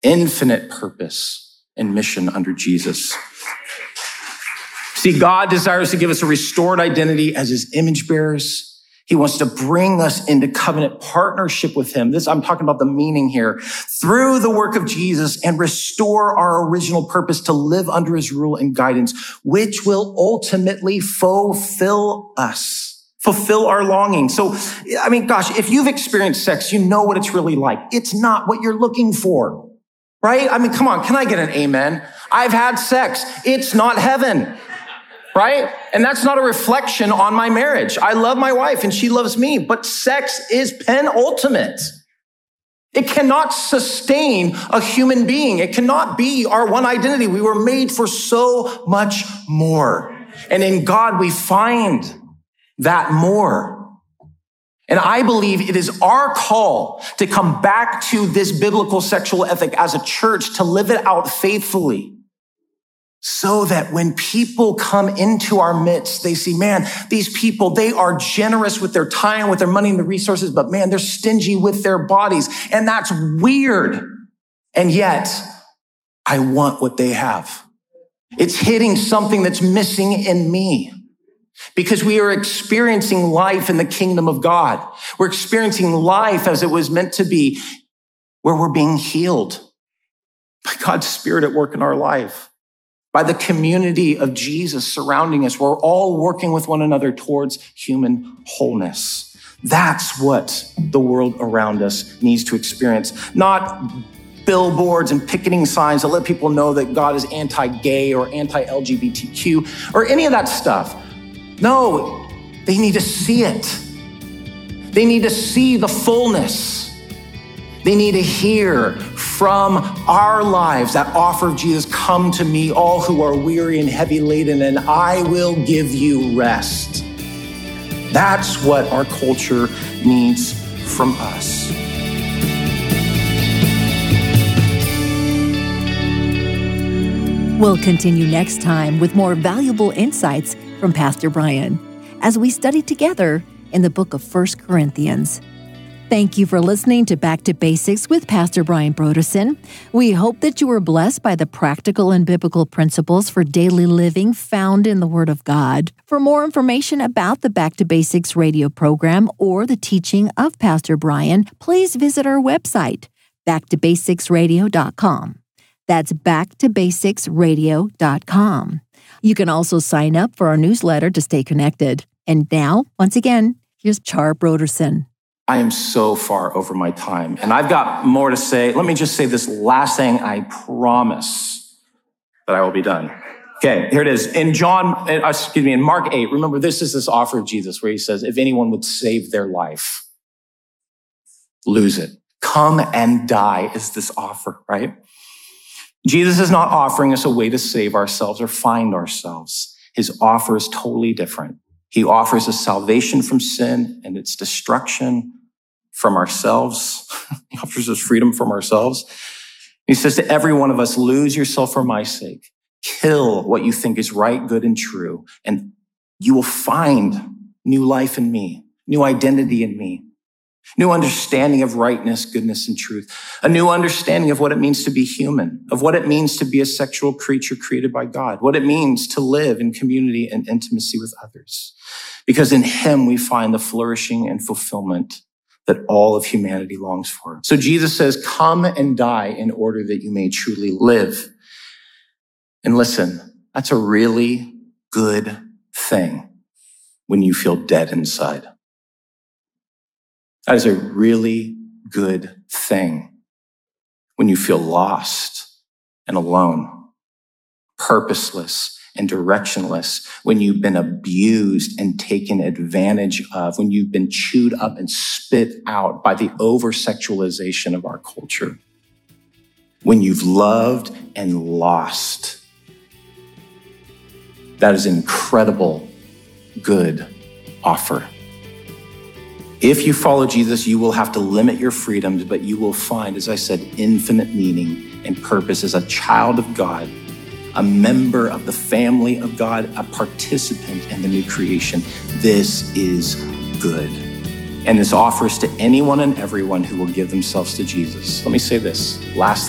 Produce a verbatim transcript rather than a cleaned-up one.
infinite purpose and mission under Jesus. See, God desires to give us a restored identity as his image bearers. He wants to bring us into covenant partnership with him. This, I'm talking about the meaning here. Through the work of Jesus, and restore our original purpose to live under his rule and guidance, which will ultimately fulfill us, fulfill our longing. So, I mean, gosh, if you've experienced sex, you know what it's really like. It's not what you're looking for, right? I mean, come on, can I get an amen? I've had sex. It's not heaven. Right? And that's not a reflection on my marriage. I love my wife and she loves me, but sex is penultimate. It cannot sustain a human being. It cannot be our one identity. We were made for so much more. And in God, we find that more. And I believe it is our call to come back to this biblical sexual ethic as a church, to live it out faithfully. So that when people come into our midst, they see, man, these people, they are generous with their time, with their money and the resources, but man, they're stingy with their bodies. And that's weird. And yet, I want what they have. It's hitting something that's missing in me. Because we are experiencing life in the kingdom of God. We're experiencing life as it was meant to be, where we're being healed by God's Spirit at work in our life. By the community of Jesus surrounding us. We're all working with one another towards human wholeness. That's what the world around us needs to experience. Not billboards and picketing signs that let people know that God is anti-gay or anti-L G B T Q or any of that stuff. No, they need to see it. They need to see the fullness. They need to hear from our lives that offer of Jesus, come to me, all who are weary and heavy laden, and I will give you rest. That's what our culture needs from us. We'll continue next time with more valuable insights from Pastor Brian as we study together in the book of First Corinthians. Thank you for listening to Back to Basics with Pastor Brian Brodersen. We hope that you were blessed by the practical and biblical principles for daily living found in the Word of God. For more information about the Back to Basics radio program or the teaching of Pastor Brian, please visit our website, back to basics radio dot com. That's back to basics radio dot com. You can also sign up for our newsletter to stay connected. And now, once again, here's Char Brodersen. I am so far over my time, and I've got more to say. Let me just say this last thing. I promise that I will be done. Okay, here it is. In John, excuse me, in Mark eight, remember this is this offer of Jesus where he says, if anyone would save their life, lose it. Come and die is this offer, right? Jesus is not offering us a way to save ourselves or find ourselves. His offer is totally different. He offers us salvation from sin and its destruction from ourselves. He offers us freedom from ourselves. He says to every one of us, lose yourself for my sake. Kill what you think is right, good, and true, and you will find new life in me, new identity in me, new understanding of rightness, goodness, and truth, a new understanding of what it means to be human, of what it means to be a sexual creature created by God, what it means to live in community and intimacy with others. Because in him we find the flourishing and fulfillment that all of humanity longs for. So Jesus says, come and die in order that you may truly live. And listen, that's a really good thing when you feel dead inside. That is a really good thing when you feel lost and alone, purposeless and directionless, when you've been abused and taken advantage of, when you've been chewed up and spit out by the over-sexualization of our culture, when you've loved and lost. That is an incredible, good offer. If you follow Jesus, you will have to limit your freedoms, but you will find, as I said, infinite meaning and purpose as a child of God, a member of the family of God, a participant in the new creation. This is good. And this offers to anyone and everyone who will give themselves to Jesus. Let me say this last